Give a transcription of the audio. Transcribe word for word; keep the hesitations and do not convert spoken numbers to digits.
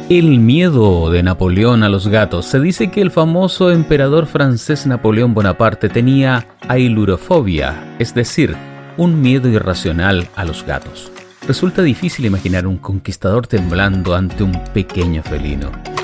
El miedo de Napoleón a los gatos. Se dice que el famoso emperador francés Napoleón Bonaparte tenía ailurofobia, es decir, un miedo irracional a los gatos. Resulta difícil imaginar un conquistador temblando ante un pequeño felino.